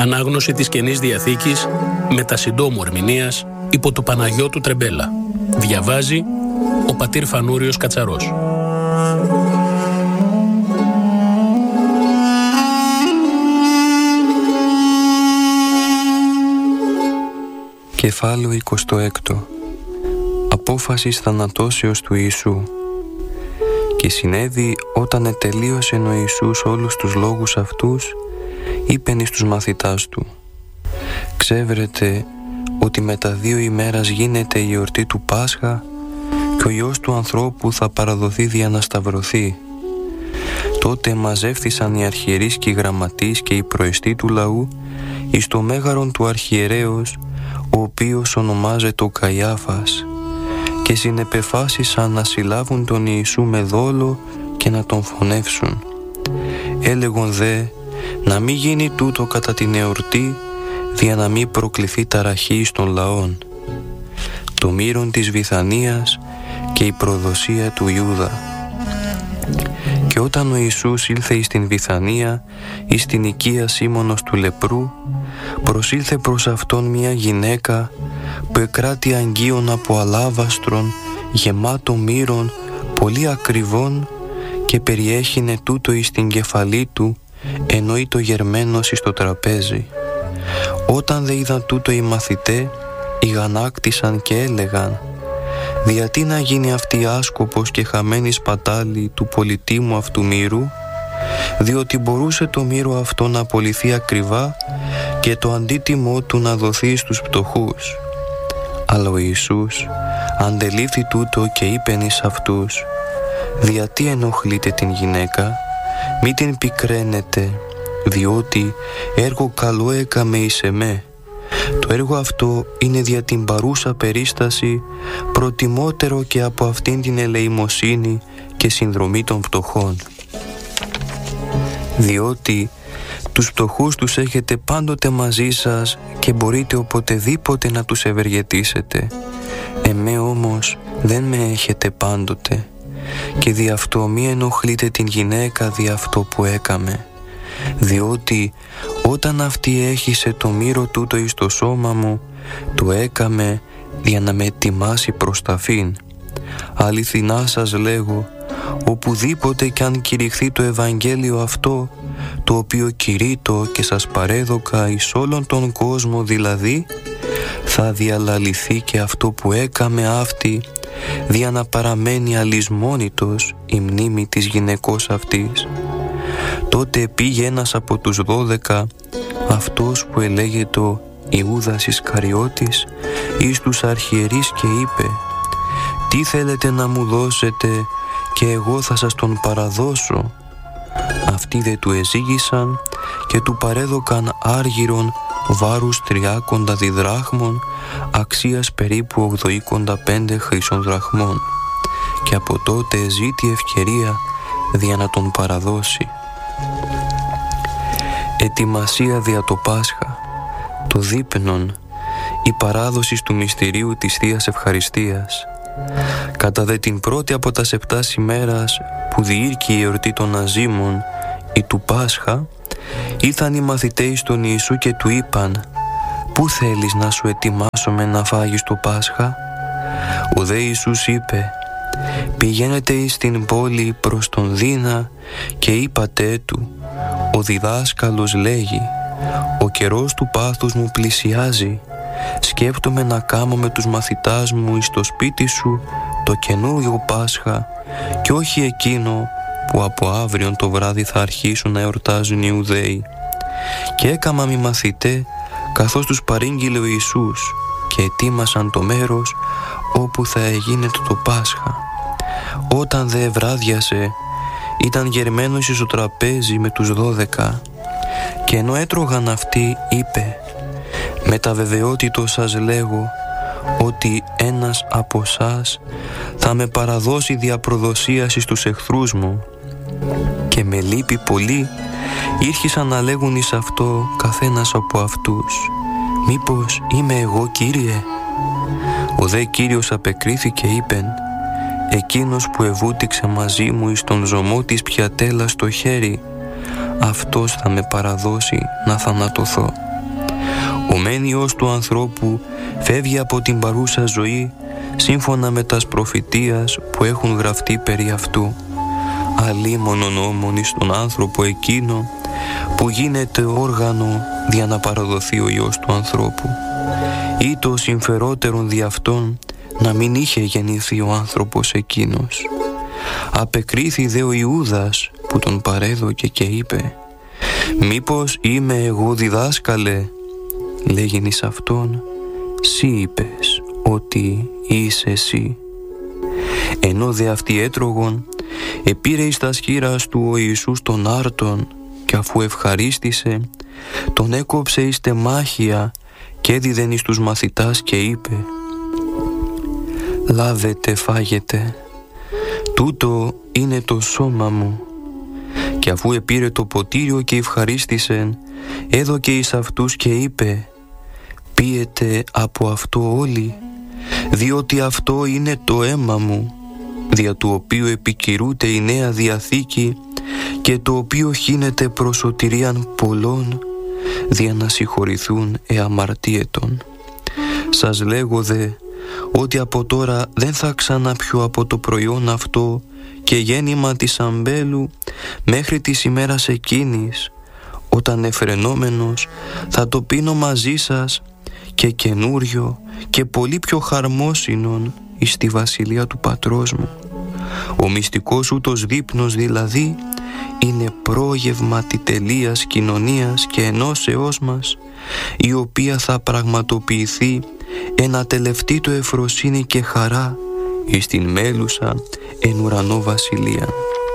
Ανάγνωση της Καινής Διαθήκης με τα συντόμου ερμηνείας υπό του Παναγιώτου Τρεμπέλα. Διαβάζει ο πατήρ Φανούριος Κατσαρός. Κεφάλαιο 26. Απόφασης θανατώσεως του Ιησού. Και συνέβη όταν ετελείωσε ο Ιησούς όλους τους λόγους αυτούς, είπεν εις τους μαθητάς του: «Ξέβρετε ότι μετά 2 ημέρας γίνεται η εορτή του Πάσχα και ο Υιός του ανθρώπου θα παραδοθεί δια να σταυρωθεί». Τότε μαζεύθησαν οι αρχιερείς και οι γραμματείς και οι προεστοί του λαού εις το μέγαρον του αρχιερέως, ο οποίος ονομάζεται ο Καϊάφας, και συνεπεφάσισαν να συλλάβουν τον Ιησού με δόλο και να τον φωνεύσουν. Έλεγον δε να μην γίνει τούτο κατά την εορτή, δια να μην προκληθεί ταραχή εις των λαών. Το μύρον της Βηθανίας και η προδοσία του Ιούδα. Και όταν ο Ιησούς ήλθε εις την Βηθανία, εις την οικία Σίμωνος του λεπρού, προσήλθε προς αυτόν μια γυναίκα που εκράτη αγγείον από αλάβαστρον, γεμάτο μύρον, πολύ ακριβών, και περιέχεινε τούτο εις την κεφαλή του, ενώ το γερμένος εις το τραπέζι. Όταν δε είδαν τούτο οι μαθητέ, ηγανάκτησαν και έλεγαν: «Διατί να γίνει αυτή άσκοπος και χαμένη σπατάλη του πολυτίμου αυτού μύρου, διότι μπορούσε το μύρο αυτό να απολυθεί ακριβά και το αντίτιμό του να δοθεί στους πτωχούς». Αλλά ο Ιησούς αντελήφθη τούτο και είπεν εις αυτούς: «Διατί ενοχλείτε την γυναίκα, μη την πικραίνετε, διότι έργο καλό έκαμε εις εμέ. Το έργο αυτό είναι δια την παρούσα περίσταση προτιμότερο και από αυτήν την ελεημοσύνη και συνδρομή των πτωχών. Διότι τους πτωχούς τους έχετε πάντοτε μαζί σας και μπορείτε οποτεδήποτε να τους ευεργετήσετε. Εμέ όμως δεν με έχετε πάντοτε, και δι' αυτό μη ενοχλείτε την γυναίκα δι' αυτό που έκαμε. Διότι όταν αυτή έχισε το μύρο τούτο εις το σώμα μου, το έκαμε για να με ετοιμάσει προς ταφήν. Αληθινά σας λέγω, οπουδήποτε κι αν κηρυχθεί το Ευαγγέλιο αυτό, το οποίο κηρύττω και σας παρέδωκα εις όλον τον κόσμο δηλαδή, θα διαλαληθεί και αυτό που έκαμε αυτή, δια να παραμένει αλυσμόνητος η μνήμη της γυναικός αυτής». Τότε πήγε ένας από τους 12, αυτός που ελέγεται Ιούδας Ισκαριώτης, εις τους αρχιερείς και είπε: «Τι θέλετε να μου δώσετε και εγώ θα σας τον παραδώσω». Αυτοί δε του εζήγησαν και του παρέδωκαν άργυρον βάρους 30 διδράχμων, αξίας περίπου 85 χρυσών δραχμών, και από τότε ζήτη ευκαιρία δια να τον παραδώσει. Ετοιμασία δια το Πάσχα, το δείπνον, η παράδοση του μυστηρίου της Θείας Ευχαριστίας. Κατά δε την πρώτη από τας 7 ημέρας που διήρκει η εορτή των Αζήμων, η του Πάσχα, ήλθαν οι μαθητές στον Ιησού και του είπαν: «Πού θέλεις να σου ετοιμάσουμε να φάγεις το Πάσχα?» Ο δε Ιησούς είπε: «Πηγαίνετε εις την πόλη προς τον Δίνα και είπατε του: ο διδάσκαλος λέγει, ο καιρός του πάθους μου πλησιάζει. Σκέπτομαι να κάνω με τους μαθητάς μου εις το σπίτι σου το καινούριο Πάσχα και όχι εκείνο που από αύριον το βράδυ θα αρχίσουν να εορτάζουν οι Ιουδαίοι». Και έκαμα μη μαθητέ καθώς τους παρήγγειλε ο Ιησούς, και ετοίμασαν το μέρος όπου θα εγίνεται το Πάσχα. Όταν δε ευράδιασε, ήταν γερμένος εις το τραπέζι με τους 12, και ενώ έτρωγαν αυτοί, είπε: «Με τα βεβαιότητος σας λέγω ότι ένας από σας θα με παραδώσει δια προδοσίας εις τους εχθρούς μου». Και με λύπη πολύ ήρχισαν να λέγουν εις αυτό καθένας από αυτούς: «Μήπως είμαι εγώ, Κύριε?» Ο δε Κύριος απεκρίθηκε είπεν: «Εκείνος που εβούτηξε μαζί μου εις τον ζωμό της πιατέλας στο χέρι, αυτός θα με παραδώσει να θανατωθώ». Ο μεν Υιός του ανθρώπου φεύγει από την παρούσα ζωή σύμφωνα με τας προφητείας που έχουν γραφτεί περί αυτού. Αλίμονον όμων εις τον άνθρωπο εκείνο που γίνεται όργανο δια να παραδοθεί ο Υιός του ανθρώπου. Ή το συμφερότερον δι' αυτόν να μην είχε γεννηθεί ο άνθρωπος εκείνος. Απεκρίθη δε ο Ιούδας που τον παρέδωκε και είπε: «Μήπως είμαι εγώ διδάσκαλε?» Λέγειν εις αυτόν: «Σύ είπες ότι είσαι εσύ». Ενώ δε αυτοί έτρωγον, επήρε εις τας χεῖρας του ο Ιησούς τον άρτον και αφού ευχαρίστησε, τον έκοψε εις τεμάχια και έδιδεν εις τους μαθητάς και είπε: «Λάβετε φάγετε, τούτο είναι το σώμα μου». Και αφού επήρε το ποτήριο και ευχαρίστησε, έδωκε εις αυτούς και είπε: «Πίετε από αυτό όλοι, διότι αυτό είναι το αίμα μου, δια του οποίου επικυρούται η Νέα Διαθήκη και το οποίο χύνεται προς σωτηρίαν πολλών, δια να συγχωρηθούν αμαρτίετων. Σας λέγω δε, ότι από τώρα δεν θα ξαναπιώ από το προϊόν αυτό και γέννημα της αμπέλου μέχρι της ημέρας εκείνης, όταν εφρενόμενος θα το πίνω μαζί σας και καινούριο και πολύ πιο χαρμόσυνον εις τη βασιλεία του Πατρός μου». Ο μυστικός ούτως δείπνος δηλαδή είναι πρόγευμα τη τελείας κοινωνίας και ενώσεώς μας, η οποία θα πραγματοποιηθεί ένα τελευταίο ευφροσύνη και χαρά εις την μέλουσα εν ουρανό βασιλεία.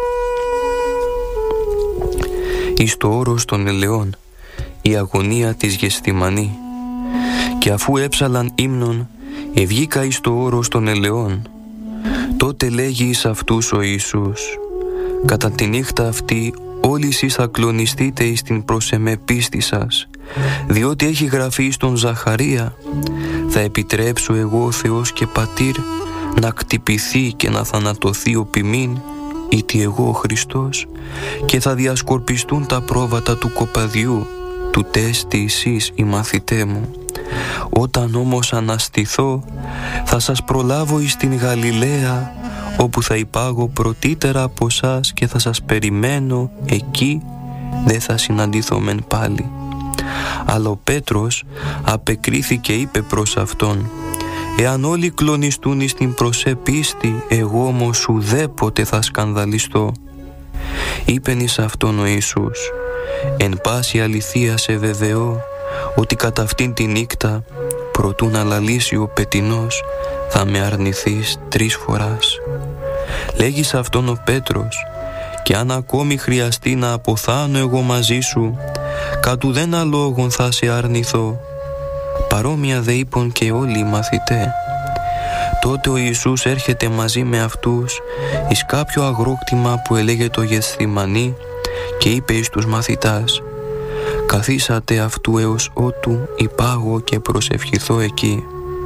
Εις το όρος των ελαιών, η αγωνία της Γεσθημανή. Και αφού έψαλαν ύμνον, ευγήκα εις το όρος των ελαιών. Τότε λέγει εις αυτούς ο Ιησούς: «Κατά τη νύχτα αυτή όλοι εσείς θα κλονιστείτε εις την προς εμέ πίστη σας, διότι έχει γραφεί στον Ζαχαρία: θα επιτρέψω εγώ ο Θεός και Πατήρ να κτυπηθεί και να θανατωθεί ο ποιμήν, ήτι εγώ ο Χριστός, και θα διασκορπιστούν τα πρόβατα του κοπαδιού, του τέστη εσείς οι μαθητέ μου. Όταν όμως αναστηθώ, θα σας προλάβω εις την Γαλιλαία, όπου θα υπάγω πρωτύτερα από σας και θα σας περιμένω εκεί, δεν θα συναντηθόμεν πάλι». Αλλά ο Πέτρος απεκρίθη και είπε προς αυτόν: «Εάν όλοι κλονιστούν εις την προσέ πίστη, εγώ όμως ουδέποτε θα σκανδαλιστώ». Είπεν εις αυτόν ο Ιησούς: «Εν πάση αληθεία σε βεβαιώ, ότι κατά αυτήν τη νύχτα, προτού να λαλήσει ο πετεινός, θα με αρνηθείς 3 φοράς». Λέγει σε αυτόν ο Πέτρος: «Και αν ακόμη χρειαστεί να αποθάνω εγώ μαζί σου, κατ' ουδένα λόγον θα σε αρνηθώ». Παρόμοια δε είπαν και όλοι οι μαθητέ. Τότε ο Ιησούς έρχεται μαζί με αυτούς εις κάποιο αγρόκτημα που ελέγεται Γεσθημανή και είπε εις τους μαθητάς: «Καθίσατε αυτού έως ότου υπάγω και προσευχηθώ εκεί».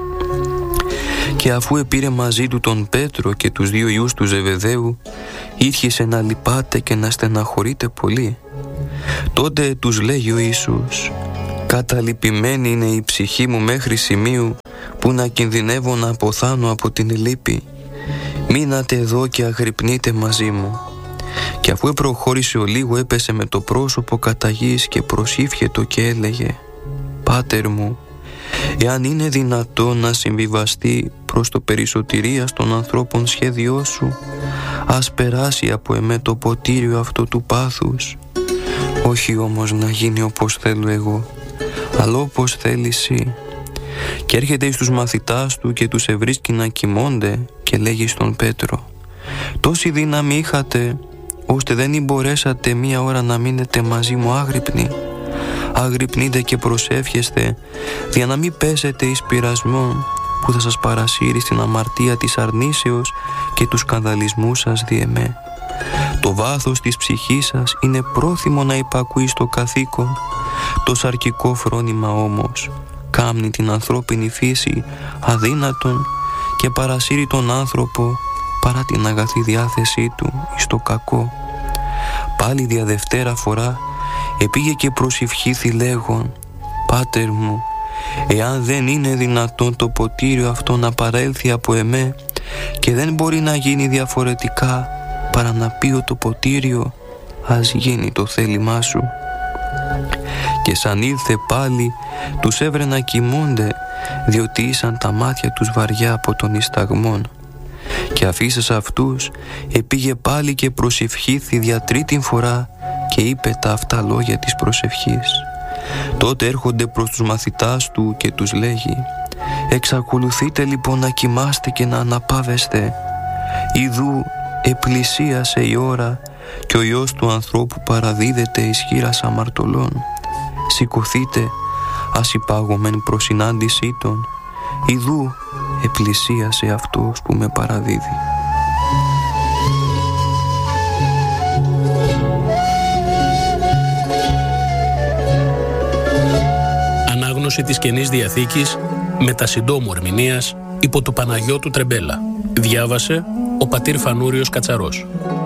Και αφού επήρε μαζί του τον Πέτρο και τους 2 ιούς του Ζεβεδαίου, ήρχισε να λυπάται και να στεναχωρείται πολύ. Τότε τους λέγει ο Ιησούς: «Καταλυπημένη είναι η ψυχή μου μέχρι σημείου που να κινδυνεύω να αποθάνω από την λύπη. Μείνατε εδώ και αγρυπνείτε μαζί μου». Και αφού προχώρησε ο λίγο, έπεσε με το πρόσωπο κατά γης και προσήφιετο και έλεγε: «Πάτερ μου, εάν είναι δυνατόν να συμβιβαστεί προς το περισωτηρίας των ανθρώπων σχέδιό σου, ας περάσει από εμέ το ποτήριο αυτό του πάθους. Όχι όμως να γίνει όπως θέλω εγώ, αλλά όπως θέλεις εσύ». Και έρχεται εις τους μαθητάς του και τους ευρίσκει να κοιμώνται και λέγει στον Πέτρο: «Τόση δύναμη είχατε, ώστε δεν μπορέσατε 1 ώρα να μείνετε μαζί μου άγρυπνοι. Αγρυπνείτε και προσεύχεστε, για να μην πέσετε εις πειρασμό που θα σας παρασύρει στην αμαρτία της αρνήσεως και του σκανδαλισμού σας δι' εμέ. Το βάθος της ψυχής σας είναι πρόθυμο να υπακούει στο καθήκον, το σαρκικό φρόνημα όμως κάμνει την ανθρώπινη φύση αδύνατον και παρασύρει τον άνθρωπο παρά την αγαθή διάθεσή του εις το κακό». Πάλι δια δευτέρα φορά επήγε και προσευχήθη λέγον: «Πάτερ μου, εάν δεν είναι δυνατόν το ποτήριο αυτό να παρέλθει από εμέ και δεν μπορεί να γίνει διαφορετικά παρά να πει το ποτήριο, ας γίνει το θέλημά σου. Και σαν ήλθε πάλι, τους έβρε να κοιμούνται, διότι ήσαν τα μάτια τους βαριά από τον ισταγμόν. Και αφήσας αυτούς, επήγε πάλι και προσευχήθη δια τρίτην φορά και είπε τα αυτά λόγια της προσευχής. Τότε έρχονται προς τους μαθητάς του και τους λέγει: «Εξακολουθείτε λοιπόν να κοιμάστε και να αναπαύεστε. Ιδού επλησίασε η ώρα και ο Υιός του ανθρώπου παραδίδεται εις χεῖρας αμαρτωλών. Σηκωθείτε, ας υπάγομεν προς συνάντησή των. Ιδού επλησίασε αυτός που με παραδίδει». Ανάγνωση της Καινής Διαθήκης με τα συντόμου ερμηνείας υπό του Παναγιώτου Τρεμπέλα. Διάβασε ο πατήρ Φανούριος Κατσαρός.